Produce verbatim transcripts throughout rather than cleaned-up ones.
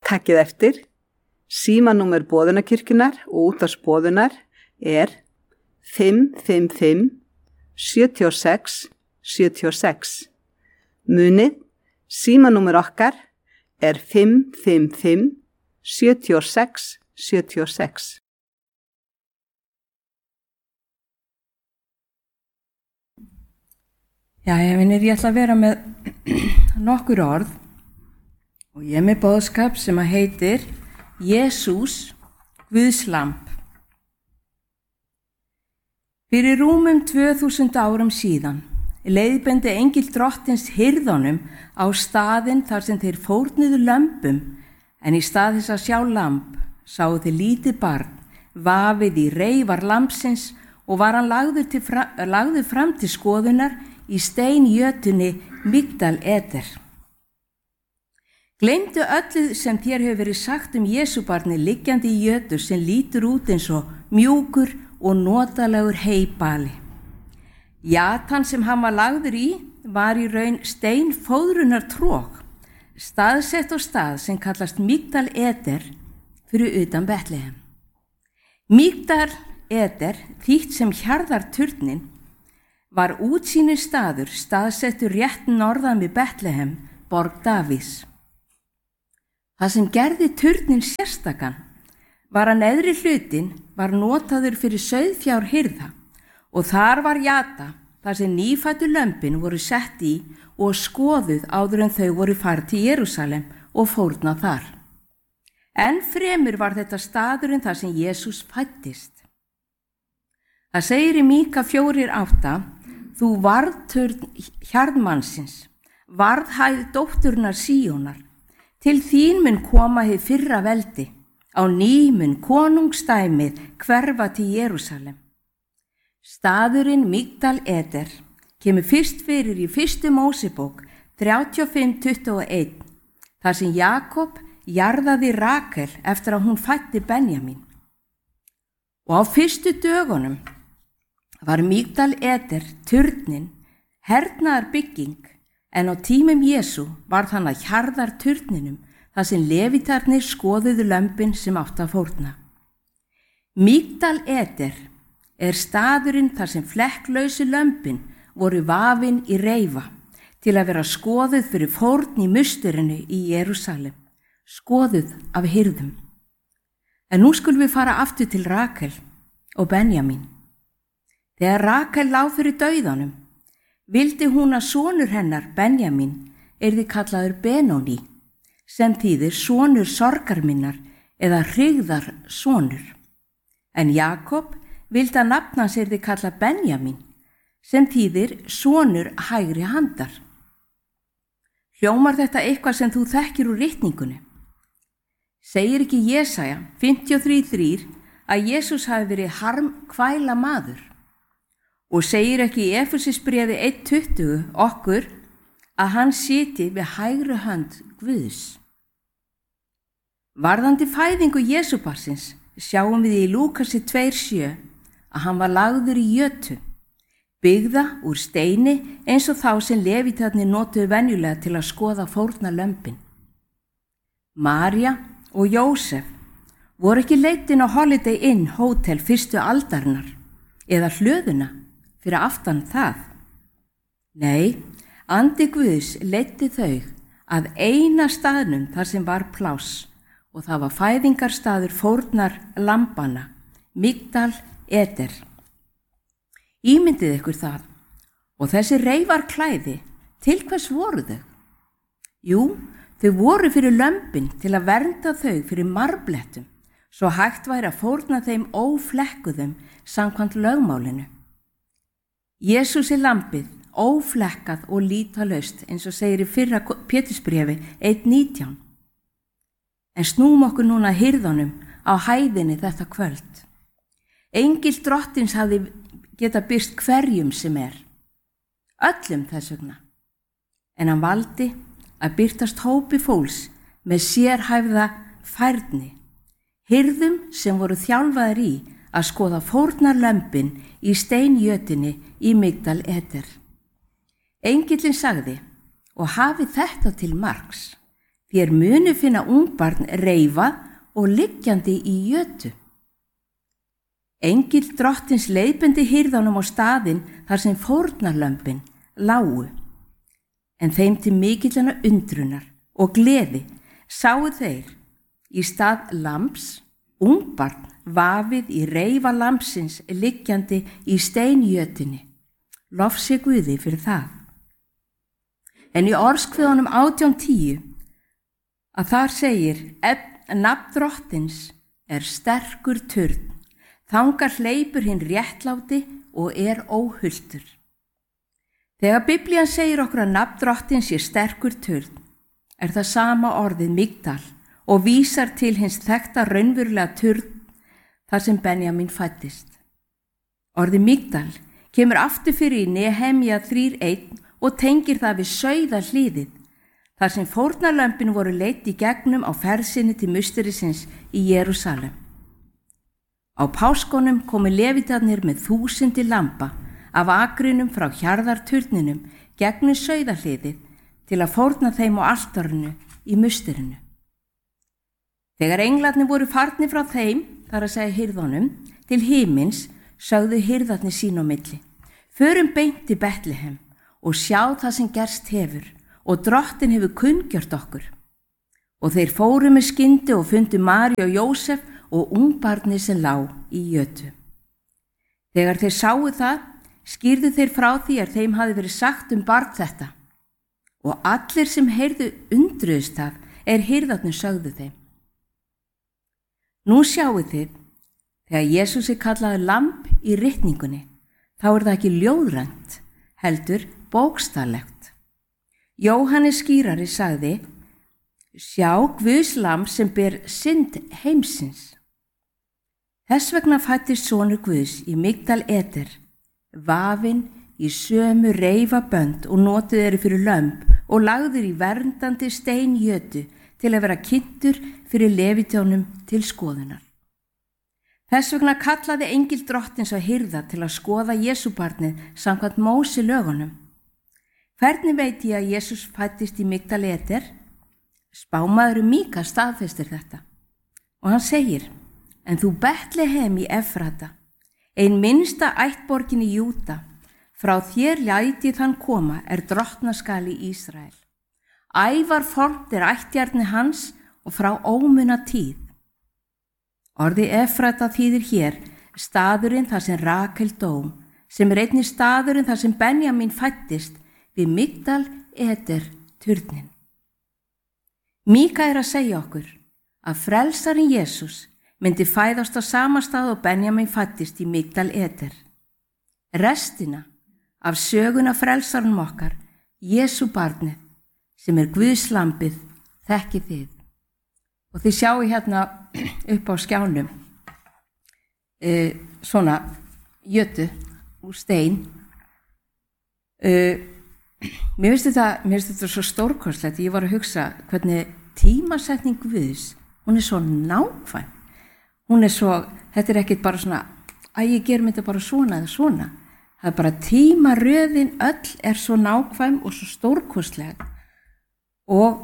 Takkið eftir, símanúmer Boðunarkirkjunnar og útvarpsboðunar er fimm fimm fimm sjö sex sjö sex. Munið, símanúmer okkar er fimm fimm fimm sjö sex sjö sex. Jæja, vinir, ég ætla að vera með nokkur orð og ég er með boðskap sem að heitir Jesús, Guðs lamb. Fyrir rúmum tvö þúsund árum síðan leiðbeindi engill drottins hirðunum á staðinn þar sem þeir fórnuðu lömbum, en í stað þess að sjá lamb sáu þeir lítið barn vafið í reifar lambsins og var hann lagður, til fra, lagður fram til skoðunar í steinjötunni Migdal Eder. Gleymdu öllu sem þér hefur verið sagt um Jesúbarni liggjandi í jötu sem lítur út eins og mjúkur og notalegur heybali. Jatan sem hann var lagður í var í raun steinfóðrunar tróg, staðsett á stað sem kallast Migdal Eder fyrir utan Betlehem. Migdal Eder, þýtt sem hjarðarturnin, var útsýnir staður staðsettur rétt norðan við Betlehem, borg Davíðs. Það sem gerði turnin sérstakan var að neðri hlutin var notaður fyrir sauðfjárhirða og þar var jata þar sem nýfæddu lömbin voru sett í og skoðuð áður en þau voru farið til Jerúsalem og fórnað þar. Enn fremur var þetta staðurinn þar sem Jesús fæddist. Það segir í Míka fjórir átta: þú varðturn hjarðmannsins, varðhæð dótturnar Síónar, til þín mun koma hið fyrra veldi, á ný mun konungstæmið hverfa til Jerúsalem. Staðurinn Migdal Eder kemur fyrst fyrir í fyrstu Mósebók þrjátíu og fimm tuttugu og eitt, þar sem Jakob jarðaði Rakel eftir að hún fæddi Benjamin. Og á fyrstu dögunum var Migdal Eder turnin hernaðar bygging, en á tímum Jesú var þann að hjarðar turninum þar sem levítarnir skoðuðu lömbin sem átt að fórna. Migdal Eder er staðurinn þar sem flekklausu lömbin voru vafin í reifa til að vera skoðuð fyrir fórn í musturinu í Jerúsalem, skoðuð af hirðum. En nú skulum við fara aftur til Rakel og Benjamin. Þegar Rakel lá fyrir dauðanum, vildi hún að sonur hennar, Benjamin, yrði kallaður Benóní, sem þýðir sonur sorgar minnar eða hryggðar sonur. En Jakob vildi að nafn hans yrði kallað Benjamin, sem þýðir sonur hægri handar. Hljómar þetta eitthvað sem þú þekkir úr ritningunni? Segir ekki Jesaja fimmtíu og þrjú þrjú að Jesús hafi verið harmkvæla maður? Og segir ekki í Efesisbréfi eitt tuttugu okkur að hann siti við hægri hönd Guðs? Varðandi fæðingu Jesúbarsins sjáum við í Lúkasi tvö sjö að hann var lagður í jötu, byggða úr steini eins og þá sem levítarnir notuðu venjulega til að skoða fórna lömbin. María og Jósef voru ekki leitin á Holiday Inn hótel fyrstu aldarinnar eða hlöðuna fyrir aftan það. Nei, andi Guðs leiddi þau að eina staðnum þar sem var pláss og það var fæðingarstaður fórnar lambanna, Migdal Eder. Ímyndið ykkur það. Og þessi reifar klæði, til hvers voru þau? Jú, þau voru fyrir lömbin til að vernda þau fyrir marblettum, svo hægt væri að fórna þeim óflekkuðum samkvæmt lögmálinu. Jesús er lambið, óflekkað og lítalaust, eins og segir í fyrra Pétursbréfi eitt nítján. En snúum okkur núna hirðunum á hæðinni þetta kvöld. Engill drottins hafði geta birst hverjum sem er, öllum þess vegna. En hann valdi að birtast hópi fólks með sérhæfða færni, hirðum sem voru þjálfaðir í að skoða fórnarlömbin í steinjötunni í Migdal Eder. Engillinn sagði: og hafi þetta til marks, Þér munu finna ungbarn reifað og liggjandi í jötu. Engill drottins leiðbeindi hirðunum á staðinn þar sem fórnarlömbin lágu. En þeim til mikillana undrunar og gleði sáu þeir í stað lambs ungbarn vafið í reifa lambsins liggjandi í steinjötunni. Lof sé Guði fyrir það. En í orðskviðunum átján tíu að þar segir nafn drottins er sterkur turn, þangað hleypur hinn réttláti og er óhultur. Þegar Biblían segir okkur að nafn drottins er sterkur turn, er það sama orðið Migdal og vísar til hins þekkta raunverulega turn þar sem Benjamín fæddist. Orðið Migdal kemur aftur fyrir í Nehemja þrjú eitt og tengir það við sauðahliðið, þar sem fórnarlömbin voru leidd í gegnum á ferð sinni til musterisins í Jerúsalem. Á páskonum komu levítarnir með þúsundi lamba af akrinum frá hjarðarturninum gegnum sauðahliðið til að fórna þeim á altarinu í musterinu. Þegar englarnir voru farnir frá þeim, þar að segja hirðunum, til himins, sögðu hirðarnir sín á milli: förum beint í Betlehem og sjá það sem gerst hefur og drottin hefur kunngjört okkur. Og þeir fóru með skyndi og fundu Maríu og Jósef og ungbarni sem lá í jötu. Þegar þeir sáu það, skýrðu þeir frá því að þeim hafi verið sagt um barn þetta. Og allir sem heyrðu undruðust það er hirðarnir sögðu þeim. Nú sjáu þið, þegar Jesús er kallaður lamb í ritningunni, þá er það ekki ljóðrænt, heldur bókstaflegt. Jóhannes skýrari sagði: sjá Guðs lamb sem ber synd heimsins. Þess vegna fæddist sonur Guðs í Migdal Eder, vafinn í sömu reifa bönd og notuð eru fyrir lömb og lagður í verndandi steinjötu til að vera kynntur fyrir levítjónum til skoðunar. Þess vegna kallaði engill drottins á hirða til að skoða Jesúbarnið samkvæmt Móse lögunum. Hvernig veit ég að Jesús fæddist í Migdal Eder? Spámaðurinn Míka staðfestir þetta og hann segir: en þú Betlehem í Efrata, ein minnsta ættborgin í Júda, frá þér læti þann koma er drottnaskal í Ísrael. Ævar fornt er ættjarni hans og frá ómuna tíð. Orði Efrata þýðir hér staðurinn þar sem Rakel dó, sem er einnig staðurinn þar sem Benjamín fæddist við Migdal Eder turnin. Míka er að segja okkur að frelsarinn Jesús myndi fæðast á sama stað og Benjamín fæddist í Migdal Eder. Restina af söguna frelsarnum okkar, Jesú barnið, sem er Guðs lambið, þekkið þið. Og þið sjáu hérna upp á skjánum e, svona jötu úr stein. E, mér finnst þetta, mér finnst þetta svo stórkostlegt. Ég var að hugsa hvernig tímasetning Guðs, hún er svo nákvæm. Hún er svo, þetta er ekkert bara svona, að ég gerum þetta bara svona eða svona. Það er bara tímaröðin öll er svo nákvæm og svo stórkostleg. Og,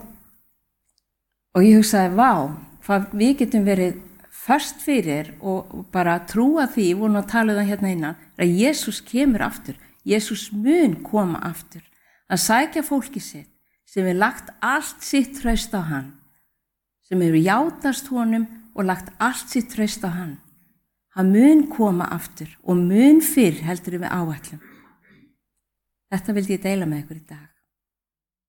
og ég hugsaði, vá, hvað við getum verið först fyrir og, og bara trúa því, ég voru að tala um það hérna innan, að Jesús kemur aftur. Jesús mun koma aftur. Að sækja fólki sitt sem er lagt allt sitt traust á hann, sem hefur játast honum og lagt allt sitt traust á hann. Hann mun koma aftur og mun fyrr heldur við áætlum. Þetta vildi ég deila með ykkur í dag.